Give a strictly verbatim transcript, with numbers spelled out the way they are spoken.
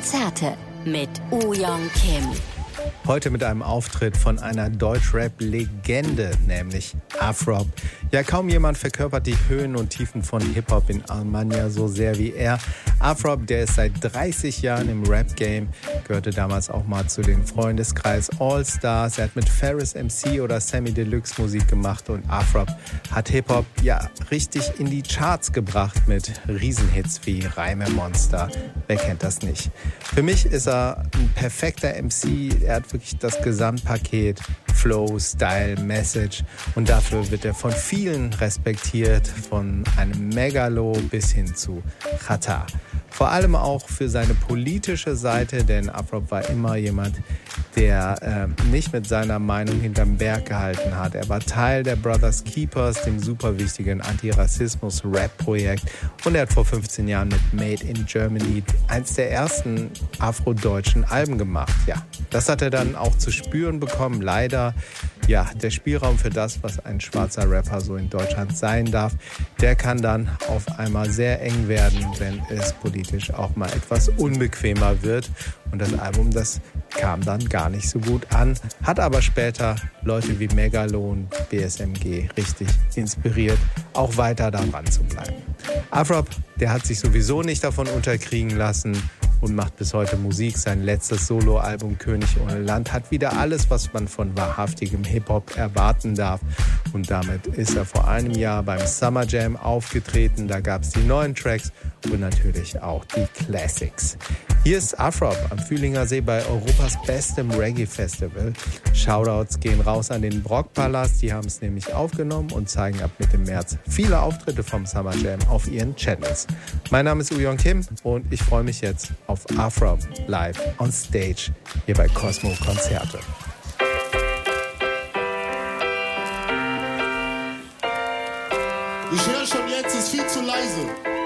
Konzerte mit Woo-Young Kim. Heute mit einem Auftritt von einer Deutschrap-Legende, nämlich Afrob. Ja, kaum jemand verkörpert die Höhen und Tiefen von Hip-Hop in Almania so sehr wie er. Afrob, der ist seit dreißig Jahren im Rap-Game, gehörte damals auch mal zu den Freundeskreis All-Stars. Er hat mit Ferris M C oder Sammy Deluxe Musik gemacht und Afrob hat Hip-Hop ja richtig in die Charts gebracht mit Riesenhits wie Reimemonster. Wer kennt das nicht? Für mich ist er ein perfekter M C. Er hat wirklich das Gesamtpaket, Flow, Style, Message, und dafür wird er von vielen respektiert, von einem Megalo bis hin zu Xata. Vor allem auch für seine politische Seite, denn Afrob war immer jemand, der äh, nicht mit seiner Meinung hinterm Berg gehalten hat. Er war Teil der Brothers Keepers, dem super wichtigen Antirassismus-Rap-Projekt, und er hat vor fünfzehn Jahren mit Made in Germany eins der ersten afrodeutschen Alben gemacht. Ja, das hat er dann auch zu spüren bekommen. Leider, ja, der Spielraum für das, was ein schwarzer Rapper so in Deutschland sein darf, der kann dann auf einmal sehr eng werden, wenn es politisch auch mal etwas unbequemer wird. Und das Album, das kam dann gar nicht so gut an, hat aber später Leute wie Megalo und B S M G richtig inspiriert, auch weiter daran zu bleiben. Afrob, der hat sich sowieso nicht davon unterkriegen lassen und macht bis heute Musik. Sein letztes Soloalbum König ohne Land hat wieder alles, was man von wahrhaftigem Hip-Hop erwarten darf. Und damit ist er vor einem Jahr beim Summer Jam aufgetreten. Da gab es die neuen Tracks und natürlich auch die Classics. Hier ist Afrob am Fühlinger See bei Europas bestem Reggae-Festival. Shoutouts gehen raus an den Brockpalast. Die haben es nämlich aufgenommen und zeigen ab Mitte März viele Auftritte vom Summer Jam auf ihren Channels. Mein Name ist Woo-Young Kim und ich freue mich jetzt auf Afrob live on stage hier bei Cosmo Konzerte. Ich höre schon jetzt, es ist viel zu leise.